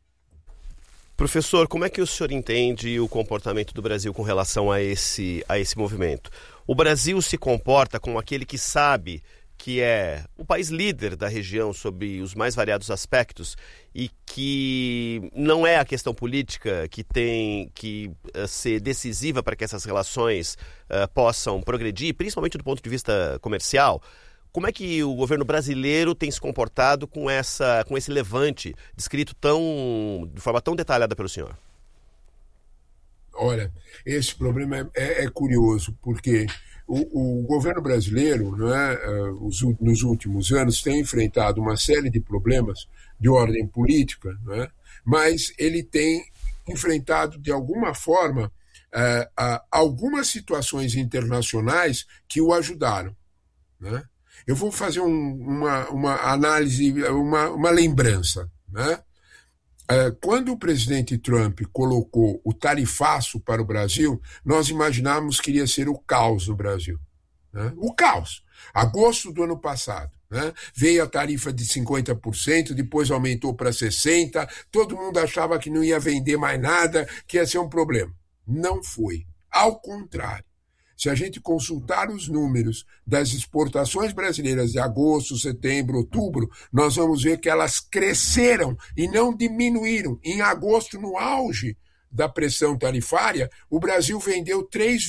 Professor, como é que o senhor entende o comportamento do Brasil com relação a esse movimento? O Brasil se comporta como aquele que sabe que é o país líder da região sob os mais variados aspectos e que não é a questão política que tem que ser decisiva para que essas relações possam progredir, principalmente do ponto de vista comercial. Como é que o governo brasileiro tem se comportado com esse levante descrito de forma tão detalhada pelo senhor? Olha, esse problema é curioso, porque o governo brasileiro, nos últimos anos, tem enfrentado uma série de problemas de ordem política, mas ele tem enfrentado, de alguma forma, algumas situações internacionais que o ajudaram, né? Eu vou fazer uma análise, uma lembrança, né? Quando o presidente Trump colocou o tarifaço para o Brasil, nós imaginávamos que iria ser o caos no Brasil, né? O caos. Agosto do ano passado, né? Veio a tarifa de 50%, depois aumentou para 60%, todo mundo achava que não ia vender mais nada, que ia ser um problema. Não foi. Ao contrário. Se a gente consultar os números das exportações brasileiras de agosto, setembro, outubro, nós vamos ver que elas cresceram e não diminuíram. Em agosto, no auge da pressão tarifária, o Brasil vendeu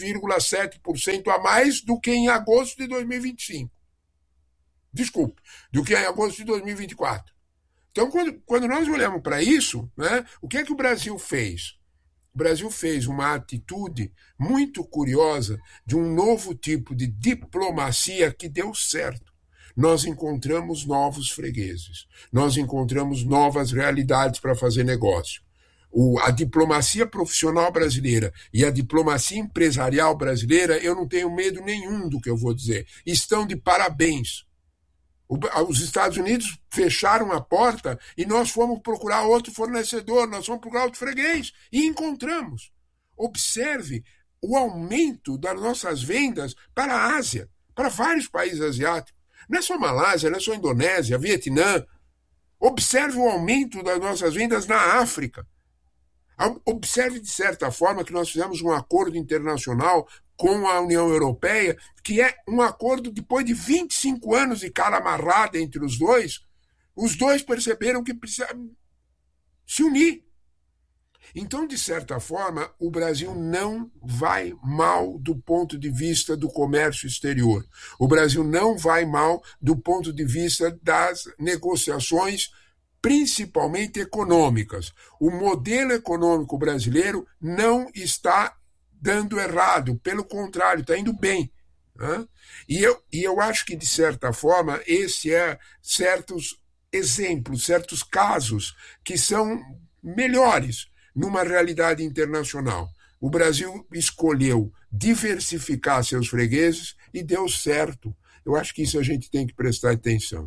3,7% a mais do que em agosto de 2025. Desculpe, do que em agosto de 2024. Então, quando nós olhamos para isso, né, o que é que o Brasil fez? O Brasil fez uma atitude muito curiosa de um novo tipo de diplomacia que deu certo. Nós encontramos novos fregueses, nós encontramos novas realidades para fazer negócio. A diplomacia profissional brasileira e a diplomacia empresarial brasileira, eu não tenho medo nenhum do que eu vou dizer, estão de parabéns. Os Estados Unidos fecharam a porta e nós fomos procurar outro fornecedor, nós fomos procurar outro freguês e encontramos. Observe o aumento das nossas vendas para a Ásia, para vários países asiáticos. Não é só Malásia, não é só Indonésia, Vietnã. Observe o aumento das nossas vendas na África. Observe, de certa forma, que nós fizemos um acordo internacional com a União Europeia, que é um acordo depois de 25 anos de cara amarrada entre os dois perceberam que precisavam se unir. Então, de certa forma, o Brasil não vai mal do ponto de vista do comércio exterior. O Brasil não vai mal do ponto de vista das negociações, principalmente econômicas. O modelo econômico brasileiro não está dando errado, pelo contrário, está indo bem, né? E eu acho que, de certa forma, esse é certos exemplos, certos casos que são melhores numa realidade internacional. O Brasil escolheu diversificar seus fregueses e deu certo. Eu acho que isso a gente tem que prestar atenção.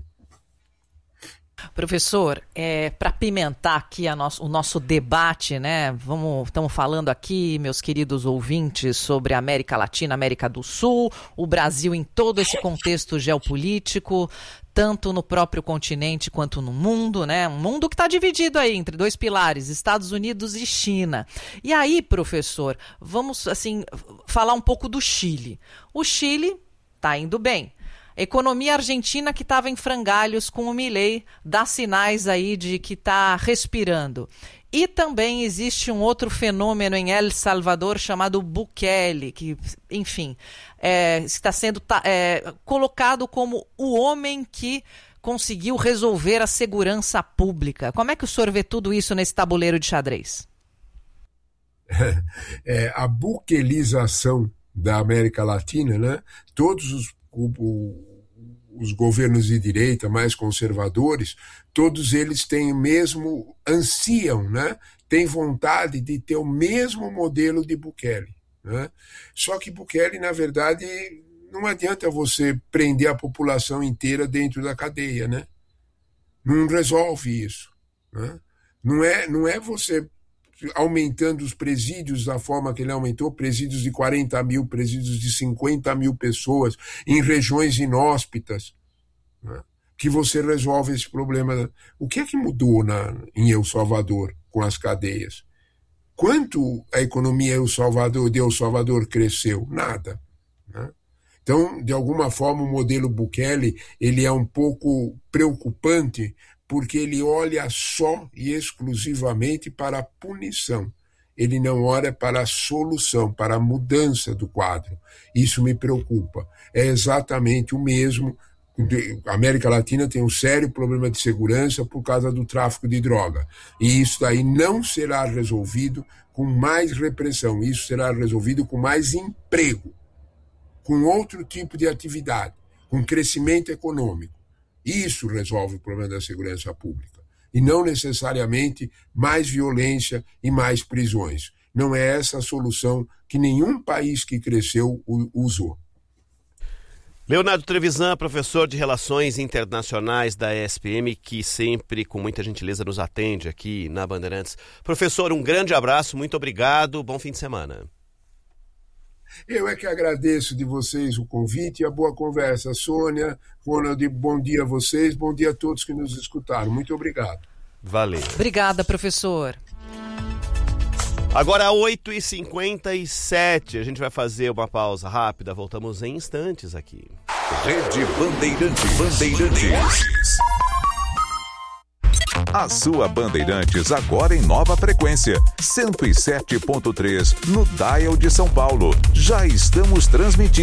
Professor, para pimentar aqui o nosso debate, né? Estamos falando aqui, meus queridos ouvintes, sobre a América Latina, América do Sul, o Brasil em todo esse contexto geopolítico, tanto no próprio continente quanto no mundo, né? Um mundo que está dividido aí entre dois pilares, Estados Unidos e China. E aí, professor, vamos falar um pouco do Chile. O Chile está indo bem. Economia argentina que estava em frangalhos com o Milei dá sinais aí de que está respirando. E também existe um outro fenômeno em El Salvador chamado Bukele, que, enfim, está sendo colocado como o homem que conseguiu resolver a segurança pública. Como é que o senhor vê tudo isso nesse tabuleiro de xadrez? A buquelização da América Latina, né? Todos os governos de direita mais conservadores, todos eles ansiam, né? Têm vontade de ter o mesmo modelo de Bukele, né? Só que Bukele, na verdade, não adianta você prender a população inteira dentro da cadeia, né? Não resolve isso, né? Não é você aumentando os presídios da forma que ele aumentou, presídios de 40 mil, presídios de 50 mil pessoas, em regiões inóspitas, né, que você resolve esse problema. O que é que mudou em El Salvador com as cadeias? Quanto a economia de El Salvador cresceu? Nada, né? Então, de alguma forma, o modelo Bukele ele é um pouco preocupante, porque ele olha só e exclusivamente para a punição. Ele não olha para a solução, para a mudança do quadro. Isso me preocupa. É exatamente o mesmo. A América Latina tem um sério problema de segurança por causa do tráfico de droga. E isso daí não será resolvido com mais repressão. Isso será resolvido com mais emprego, com outro tipo de atividade, com crescimento econômico. Isso resolve o problema da segurança pública. e não necessariamente mais violência e mais prisões. Não é essa a solução que nenhum país que cresceu usou. Leonardo Trevisan, professor de Relações Internacionais da ESPM, que sempre, com muita gentileza, nos atende aqui na Bandeirantes. Professor, um grande abraço, muito obrigado, bom fim de semana. Eu é que agradeço de vocês o convite e a boa conversa. Sônia, Ronald, bom dia a vocês, bom dia a todos que nos escutaram. Muito obrigado. Valeu. Obrigada, professor. Agora 8h57, a gente vai fazer uma pausa rápida, voltamos em instantes aqui. Rede Bandeirantes. A sua Bandeirantes agora em nova frequência, 107.3 no dial de São Paulo. Já estamos transmitindo.